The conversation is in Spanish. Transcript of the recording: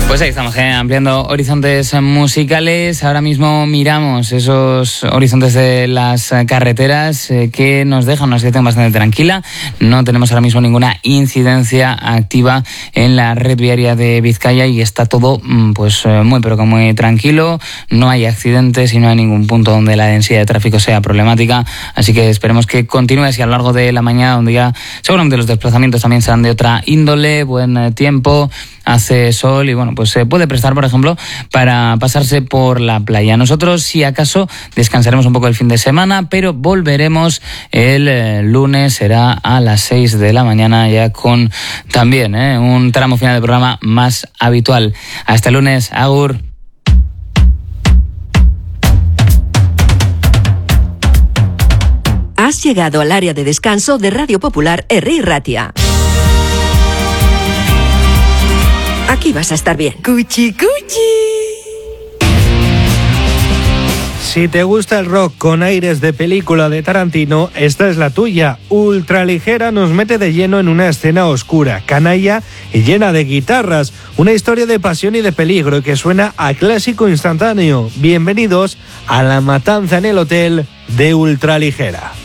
Pues ahí estamos, ampliando horizontes musicales. Ahora mismo miramos esos horizontes de las carreteras que nos dejan una situación bastante tranquila. No tenemos ahora mismo ninguna incidencia activa en la red viaria de Vizcaya y está todo pues muy pero que muy tranquilo. No hay accidentes y no hay ningún punto donde la densidad de tráfico sea problemática. Así que esperemos que continúe así a lo largo de la mañana, donde ya seguramente los desplazamientos también serán de otra índole. Buen tiempo, hace sol y bueno, pues se puede prestar, por ejemplo, para pasarse por la playa. Nosotros, si acaso, descansaremos un poco el fin de semana, pero volveremos el lunes, será a las 6 de la mañana, ya con también un tramo final de programa más habitual. Hasta el lunes, agur. Has llegado al área de descanso de Radio Popular Herri Ratia. Aquí vas a estar bien. ¡Cuchi, cuchi! Si te gusta el rock con aires de película de Tarantino, esta es la tuya. Ultraligera nos mete de lleno en una escena oscura, canalla y llena de guitarras. Una historia de pasión y de peligro que suena a clásico instantáneo. Bienvenidos a La Matanza en el Hotel de Ultraligera.